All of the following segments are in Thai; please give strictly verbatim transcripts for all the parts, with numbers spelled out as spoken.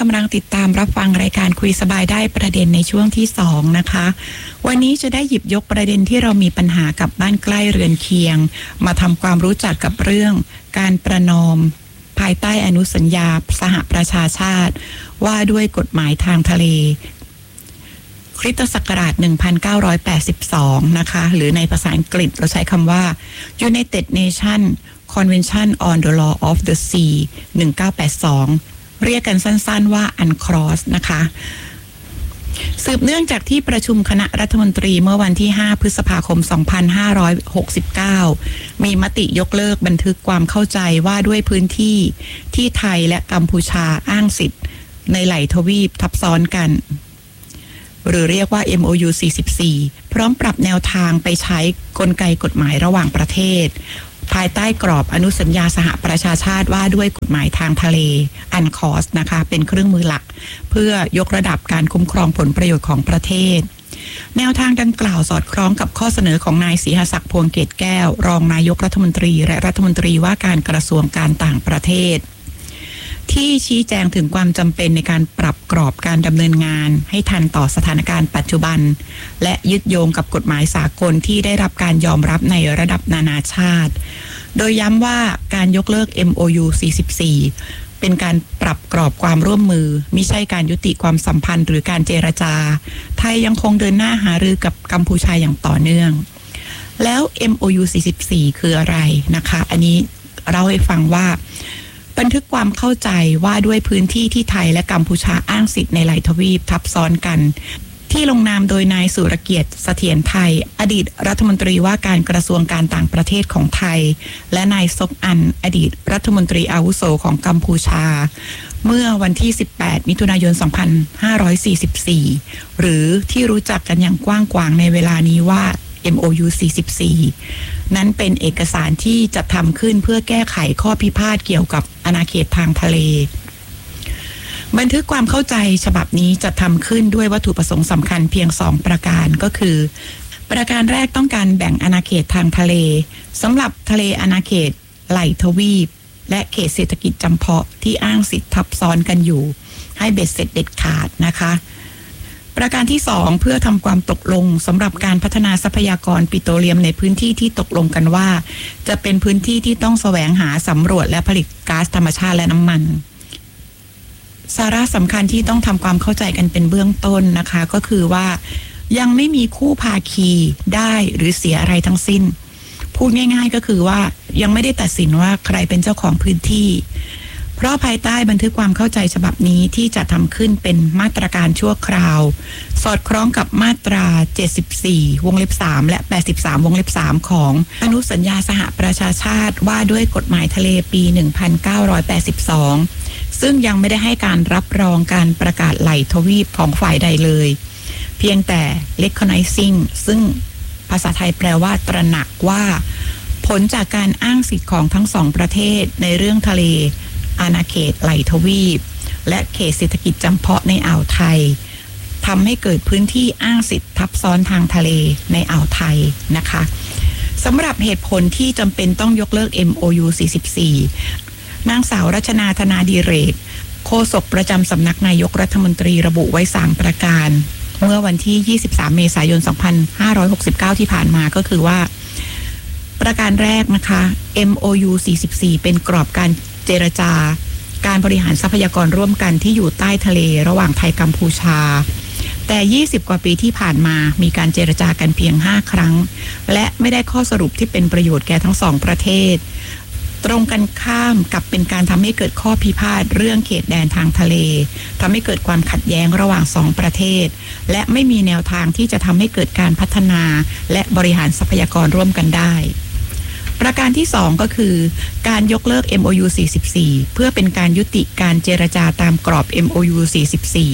ำลังติดตามรับฟังรายการคุยสบายได้ประเด็นในช่วงที่สองนะคะวันนี้จะได้หยิบยกประเด็นที่เรามีปัญหากับบ้านใกล้เรือนเคียงมาทำความรู้จักกับเรื่องการประนอมภายใต้อนุสัญญาสหประชาชาติว่าด้วยกฎหมายทางทะเลคริสตศักราชหนึ่งพันเก้าร้อยแปดสิบสองนะคะหรือในภาษาอังกฤษเราใช้คำว่า United Nations Convention on the Law of the Sea หนึ่งพันเก้าร้อยแปดสิบสองเรียกกันสั้นๆว่า อันครอส นะคะสืบเนื่องจากที่ประชุมคณะรัฐมนตรีเมื่อวันที่ห้าพฤษภาคมสองพันห้าร้อยหกสิบเก้ามีมติยกเลิกบันทึกความเข้าใจว่าด้วยพื้นที่ที่ไทยและกัมพูชาอ้างสิทธิ์ในไหล่ทวีปทับซ้อนกันหรือเรียกว่า เอ็ม โอ ยู สี่สิบสี่ พร้อมปรับแนวทางไปใช้กลไกกฎหมายระหว่างประเทศภายใต้กรอบอนุสัญญาสหประชาชาติว่าด้วยกฎหมายทางทะเล อันคอส นะคะเป็นเครื่องมือหลักเพื่อยกระดับการคุ้มครองผลประโยชน์ของประเทศแนวทางดังกล่าวสอดคล้องกับข้อเสนอของนายศรีหศักดิ์พวงเกตแก้วรองนายกรัฐมนตรีและรัฐมนตรีว่าการกระทรวงการต่างประเทศที่ชี้แจงถึงความจำเป็นในการปรับกรอบการดำเนินงานให้ทันต่อสถานการณ์ปัจจุบันและยึดโยงกับกฎหมายสากลที่ได้รับการยอมรับในระดับนานาชาติโดยย้ำว่าการยกเลิก เอ็ม โอ ยู สี่สิบสี่ เป็นการปรับกรอบความร่วมมือมิใช่การยุติความสัมพันธ์หรือการเจรจาไทยยังคงเดินหน้าหารือกับกัมพูชาอย่างต่อเนื่องแล้ว เอ็ม โอ ยู สี่สิบสี่ คืออะไรนะคะอันนี้เราให้ฟังว่าบันทึกความเข้าใจว่าด้วยพื้นที่ที่ไทยและกัมพูชาอ้างสิทธิ์ในไหล่ทวีปทับซ้อนกันที่ลงนามโดยนายสุรเกียรติเสถียรไทยอดีตรัฐมนตรีว่าการกระทรวงการต่างประเทศของไทยและนายซกอันอดีตรัฐมนตรีอาวุโสของกัมพูชาเมื่อวันที่สิบแปดมิถุนายนสองพันห้าร้อยสี่สิบสี่หรือที่รู้จักกันอย่างกว้างขวางในเวลานี้ว่า เอ็ม โอ ยู สี่สิบสี่ นั้นเป็นเอกสารที่จะทำขึ้นเพื่อแก้ไขข้อพิพาทเกี่ยวกับอาณาเขตทางทะเลบันทึกความเข้าใจฉบับนี้จะทำขึ้นด้วยวัตถุประสงค์สำคัญเพียงสองประการก็คือประการแรกต้องการแบ่งอาณาเขตทางทะเลสำหรับทะเลอาณาเขตไหล่ทวีปและเขตเศรษฐกิจจำเพาะที่อ้างสิทธิ์ทับซ้อนกันอยู่ให้เบ็ดเสร็จเด็ดขาดนะคะประการที่สองเพื่อทำความตกลงสำหรับการพัฒนาทรัพยากรปิโตรเลียมในพื้นที่ที่ตกลงกันว่าจะเป็นพื้นที่ที่ต้องแสวงหาสำรวจและผลิตก๊าซธรรมชาติและน้ำมันสาระสำคัญที่ต้องทำความเข้าใจกันเป็นเบื้องต้นนะคะก็คือว่ายังไม่มีคู่ภาคีได้หรือเสียอะไรทั้งสิ้นพูดง่ายๆก็คือว่ายังไม่ได้ตัดสินว่าใครเป็นเจ้าของพื้นที่เพราะภายใต้บันทึกความเข้าใจฉบับนี้ที่จะทำขึ้นเป็นมาตรการชั่วคราวสอดคล้องกับมาตราเจ็ดสิบสี่วงเล็บสามและแปดสิบสามวงเล็บสามของอนุสัญญาสหประชาชาติว่าด้วยกฎหมายทะเลปีหนึ่งพันเก้าร้อยแปดสิบสองซึ่งยังไม่ได้ให้การรับรองการประกาศไหล่ทวีปของฝ่ายใดเลยเพียงแต่ recognizing ซึ่งภาษาไทยแปลว่าตระหนักว่าผลจากการอ้างสิทธิ์ของทั้งสองประเทศในเรื่องทะเลอาณาเขตไหล่ทวีปและเขตเศรษฐกิจจำเพาะในอ่าวไทยทำให้เกิดพื้นที่อ้างสิทธิ์ทับซ้อนทางทะเลในอ่าวไทยนะคะสำหรับเหตุผลที่จำเป็นต้องยกเลิก เอ็ม โอ ยู สี่สิบสี่นางสาวรัชนาธนาดิเรกโฆษกประจำสำนักนายกรัฐมนตรีระบุไว้สามประการเมื่อวันที่ยี่สิบสามเมษายนสองพันห้าร้อยหกสิบเก้าที่ผ่านมาก็คือว่าประการแรกนะคะ เอ็ม โอ ยู สี่สิบสี่เป็นกรอบการเจรจาการบริหารทรัพยากรร่วมกันที่อยู่ใต้ทะเลระหว่างไทยกัมพูชาแต่ยี่สิบกว่าปีที่ผ่านมามีการเจรจากันเพียงห้าครั้งและไม่ได้ข้อสรุปที่เป็นประโยชน์แก่ทั้งสองประเทศตรงกันข้ามกับเป็นการทำให้เกิดข้อพิพาทเรื่องเขตแดนทางทะเลทำให้เกิดความขัดแย้งระหว่างสองประเทศและไม่มีแนวทางที่จะทำให้เกิดการพัฒนาและบริหารทรัพยากรร่วมกันได้ประการที่สองก็คือการยกเลิก เอ็ม โอ ยู สี่สิบสี่เพื่อเป็นการยุติการเจรจาตามกรอบ เอ็ม โอ ยู สี่สิบสี่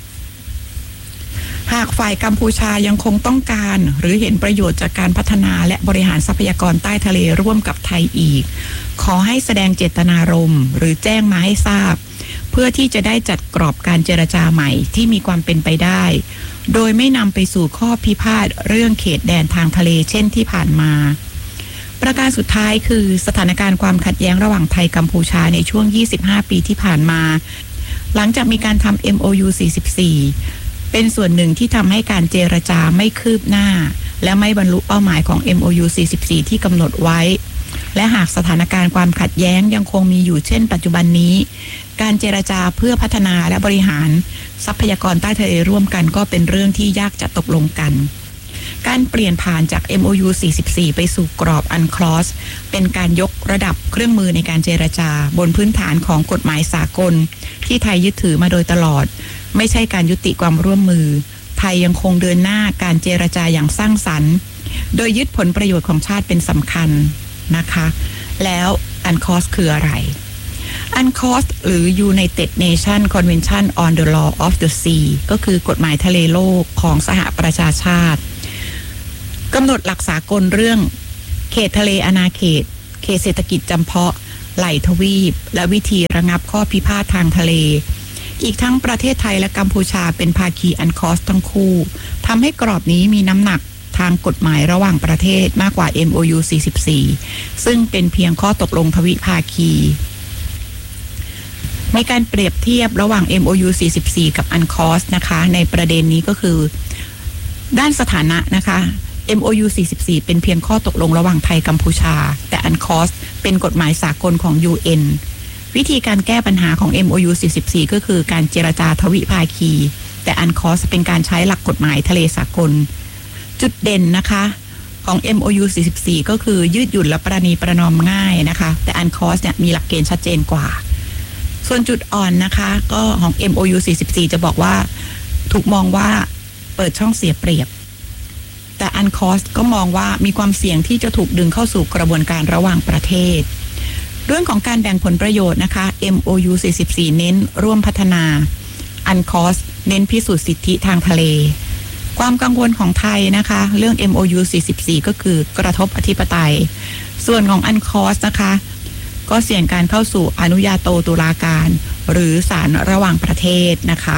หากฝ่ายกัมพูชายังคงต้องการหรือเห็นประโยชน์จากการพัฒนาและบริหารทรัพยากรใต้ทะเลร่วมกับไทยอีกขอให้แสดงเจตนารมณ์หรือแจ้งมาให้ทราบเพื่อที่จะได้จัดกรอบการเจรจาใหม่ที่มีความเป็นไปได้โดยไม่นำไปสู่ข้อพิพาทเรื่องเขตแดนทางทะเลเช่นที่ผ่านมาประการสุดท้ายคือสถานการณ์ความขัดแย้งระหว่างไทยกัมพูชาในช่วงยี่สิบห้าปีที่ผ่านมาหลังจากมีการทำ เอ็ม โอ ยู สี่สิบสี่ เป็นส่วนหนึ่งที่ทำให้การเจรจาไม่คืบหน้าและไม่บรรลุเป้าหมายของ เอ็ม โอ ยู สี่สิบสี่ ที่กำหนดไว้และหากสถานการณ์ความขัดแย้งยังคงมีอยู่เช่นปัจจุบันนี้การเจรจาเพื่อพัฒนาและบริหารทรัพยากรใต้ทะเลร่วมกันก็เป็นเรื่องที่ยากจะตกลงกันการเปลี่ยนผ่านจาก เอ็ม โอ ยู สี่สิบสี่ ไปสู่กรอบ อันคลอส เป็นการยกระดับเครื่องมือในการเจรจาบนพื้นฐานของกฎหมายสากลที่ไทยยึดถือมาโดยตลอดไม่ใช่การยุติความร่วมมือไทยยังคงเดินหน้าการเจรจาอย่างสร้างสรรค์โดยยึดผลประโยชน์ของชาติเป็นสำคัญนะคะแล้วอันคลอสคืออะไรอันคลอสหรือ United Nations Convention on the Law of the Sea ก็คือกฎหมายทะเลโลกของสหประชาชาติกำหนดหลักสากลเรื่องเขตทะเลอาณาเขตเขตเศรษฐกิจจำเพาะไหล่ทวีปและวิธีระงับข้อพิพาททางทะเลอีกทั้งประเทศไทยและกัมพูชาเป็นภาคีอันคลอสทั้งคู่ทำให้กรอบนี้มีน้ำหนักทางกฎหมายระหว่างประเทศมากกว่า เอ็ม โอ ยู สี่สิบสี่ ซึ่งเป็นเพียงข้อตกลงทวิภาคีในการเปรียบเทียบระหว่าง เอ็ม โอ ยู สี่สิบสี่ กับ อันคลอส นะคะในประเด็นนี้ก็คือด้านสถานะนะคะ เอ็ม โอ ยู สี่สิบสี่ เป็นเพียงข้อตกลงระหว่างไทยกัมพูชาแต่ อันคลอส เป็นกฎหมายสากลของ ยู เอ็น วิธีการแก้ปัญหาของ เอ็ม โอ ยู สี่สิบสี่ ก็คือการเจรจาทวิภาคีแต่ อันคลอส เป็นการใช้หลักกฎหมายทะเลสากลจุดเด่นนะคะของ เอ็ม โอ ยู สี่สิบสี่ ก็คือยืดหยุ่นและประนีประนอมง่ายนะคะแต่ อันคลอส เนี่ยมีหลักเกณฑ์ชัดเจนกว่าส่วนจุดอ่อนนะคะก็ของ เอ็ม โอ ยู สี่สิบสี่ จะบอกว่าถูกมองว่าเปิดช่องเสียเปรียบแต่ อันคลอส ก็มองว่ามีความเสี่ยงที่จะถูกดึงเข้าสู่กระบวนการระหว่างประเทศเรื่องของการแบ่งผลประโยชน์นะคะ เอ็ม โอ ยู สี่สิบสี่ เน้นร่วมพัฒนา อันคลอส เน้นพิสูจน์สิทธิทางทะเลความกังวลของไทยนะคะเรื่อง เอ็ม โอ ยู สี่สิบสี่ ก็คือกระทบอธิปไตยส่วนของ อันคลอส นะคะก็เสี่ยงการเข้าสู่อนุญาโตตุลาการหรือศาลระหว่างประเทศนะคะ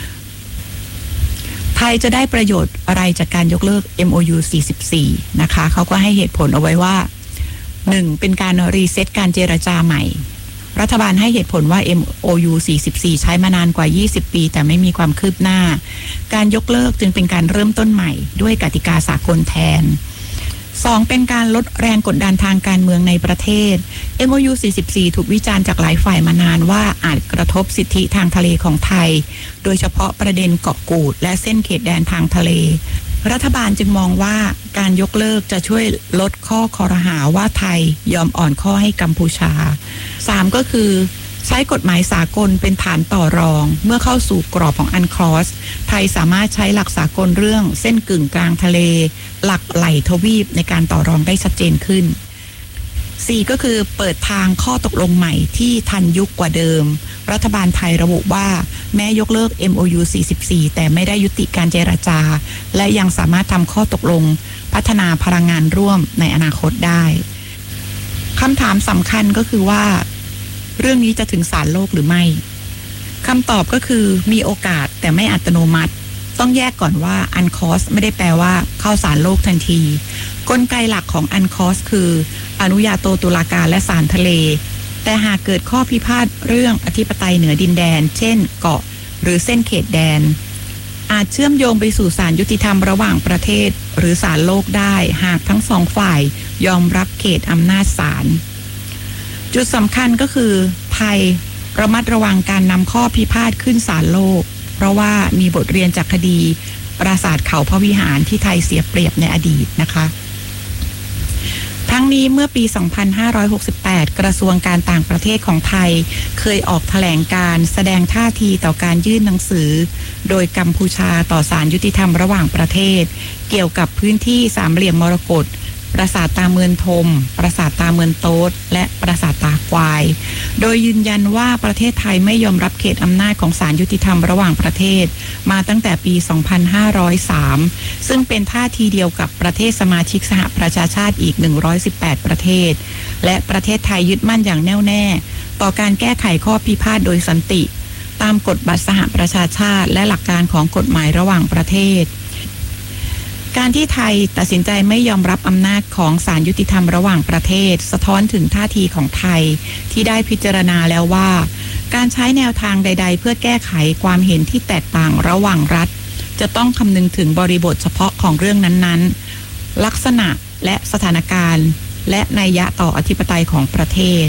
ไทยจะได้ประโยชน์อะไรจากการยกเลิก เอ็ม โอ ยู สี่สิบสี่ นะคะเขาก็ให้เหตุผลเอาไว้ว่าหนึ่งเป็นการรีเซ็ตการเจรจาใหม่รัฐบาลให้เหตุผลว่า เอ็ม โอ ยู สี่สิบสี่ ใช้มานานกว่ายี่สิบปีแต่ไม่มีความคืบหน้าการยกเลิกจึงเป็นการเริ่มต้นใหม่ด้วยกติกาสากลแทนสองเป็นการลดแรงกดดันทางการเมืองในประเทศ เอ็ม โอ ยู สี่สิบสี่ ถูกวิจารณ์จากหลายฝ่ายมานานว่าอาจกระทบสิทธิทางทะเลของไทยโดยเฉพาะประเด็นเกาะกูดและเส้นเขตแดนทางทะเลรัฐบาลจึงมองว่าการยกเลิกจะช่วยลดข้อคอรหาว่าไทยยอมอ่อนข้อให้กัมพูชาสามก็คือใช้กฎหมายสากลเป็นฐานต่อรองเมื่อเข้าสู่กรอบของ อันคลอส ไทยสามารถใช้หลักสากลเรื่องเส้นกึ่งกลางทะเลหลักไหลทวีปในการต่อรองได้ชัดเจนขึ้นสี่ก็คือเปิดทางข้อตกลงใหม่ที่ทันยุคกว่าเดิมรัฐบาลไทยระบุว่าแม้ยกเลิก เอ็ม โอ ยู สี่สิบสี่ แต่ไม่ได้ยุติการเจรจาและยังสามารถทำข้อตกลงพัฒนาพลังงานร่วมในอนาคตได้คำถามสำคัญก็คือว่าเรื่องนี้จะถึงศาลโลกหรือไม่คำตอบก็คือมีโอกาสแต่ไม่อัตโนมัติต้องแยกก่อนว่า อันคลอส ไม่ได้แปลว่าเข้าศาลโลกทันทีกลไกหลักของ อันคลอส คืออนุญาโตตุลาการและศาลทะเลแต่หากเกิดข้อพิพาทเรื่องอธิปไตยเหนือดินแดนเช่นเกาะหรือเส้นเขตแดนอาจเชื่อมโยงไปสู่ศาลยุติธรรมระหว่างประเทศหรือศาลโลกได้หากทั้งสองฝ่ายยอมรับเขตอำนาจศาลจุดสำคัญก็คือไทยระมัดระวังการนำข้อพิพาทขึ้นศาลโลกเพราะว่ามีบทเรียนจากคดีปราสาทเขาพระวิหารที่ไทยเสียเปรียบในอดีตนะคะทั้งนี้เมื่อปี สองพันห้าร้อยหกสิบแปด กระทรวงการต่างประเทศของไทยเคยออกแถลงการแสดงท่าทีต่อการยื่นหนังสือโดยกัมพูชาต่อศาลยุติธรรมระหว่างประเทศเกี่ยวกับพื้นที่สามเหลี่ยมมรกตปราสาทตาเมือนทมปราสาทตาเมือนโต๊ดและปราสาทตาควายโดยยืนยันว่าประเทศไทยไม่ยอมรับเขตอำนาจของศาลยุติธรรมระหว่างประเทศมาตั้งแต่ปี สองพันห้าร้อยสาม ซึ่งเป็นท่าทีเดียวกับประเทศสมาชิกสหประชาชาติอีกหนึ่งร้อยสิบแปดประเทศและประเทศไทยยึดมั่นอย่างแน่วแน่ต่อการแก้ไขข้อพิพาทโดยสันติตามกฎบัตรสหประชาชาติและหลักการของกฎหมายระหว่างประเทศการที่ไทยตัดสินใจไม่ยอมรับอำนาจของศาลยุติธรรมระหว่างประเทศสะท้อนถึงท่าทีของไทยที่ได้พิจารณาแล้วว่าการใช้แนวทางใดๆเพื่อแก้ไขความเห็นที่แตกต่างระหว่างรัฐจะต้องคำนึงถึงบริบทเฉพาะของเรื่องนั้นๆลักษณะและสถานการณ์และนัยยะต่ออธิปไตยของประเทศ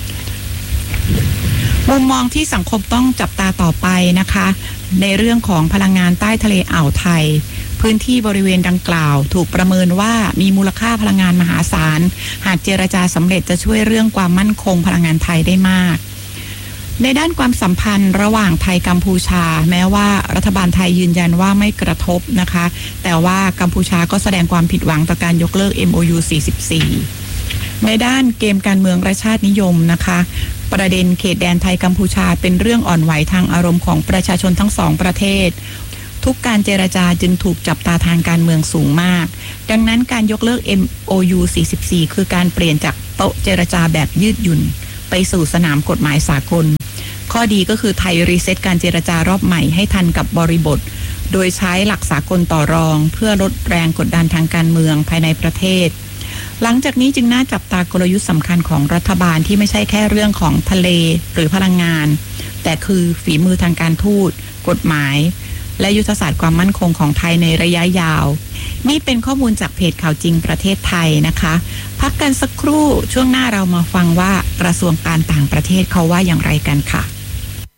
มุมมองที่สังคมต้องจับตาต่อไปนะคะในเรื่องของพลังงานใต้ทะเลอ่าวไทยพื้นที่บริเวณดังกล่าวถูกประเมินว่ามีมูลค่าพลังงานมหาศาลหากเจรจาสำเร็จจะช่วยเรื่องความมั่นคงพลังงานไทยได้มากในด้านความสัมพันธ์ระหว่างไทยกัมพูชาแม้ว่ารัฐบาลไทยยืนยันว่าไม่กระทบนะคะแต่ว่ากัมพูชาก็แสดงความผิดหวังต่อการยกเลิก เอ็ม โอ ยู สี่สิบสี่ในด้านเกมการเมืองและชาตินิยมนะคะประเด็นเขตแดนไทยกัมพูชาเป็นเรื่องอ่อนไหวทางอารมณ์ของประชาชนทั้งสองประเทศทุกการเจรจาจึงถูกจับตาทางการเมืองสูงมากดังนั้นการยกเลิก เอ็ม โอ ยู สี่สิบสี่คือการเปลี่ยนจากโต๊ะเจรจาแบบยืดหยุ่นไปสู่สนามกฎหมายสากลข้อดีก็คือไทยรีเซ็ตการเจรจารอบใหม่ให้ทันกับบริบทโดยใช้หลักสากลต่อรองเพื่อลดแรงกดดันทางการเมืองภายในประเทศหลังจากนี้จึงน่าจับตากลยุทธ์สำคัญของรัฐบาลที่ไม่ใช่แค่เรื่องของทะเลหรือพลังงานแต่คือฝีมือทางการทูตกฎหมายและยุทธศาสตร์ความมั่นคงของไทยในระยะยาวนี่เป็นข้อมูลจากเพจข่าวจริงประเทศไทยนะคะพักกันสักครู่ช่วงหน้าเรามาฟังว่ากระทรวงการต่างประเทศเขาว่าอย่างไรกันค่ะ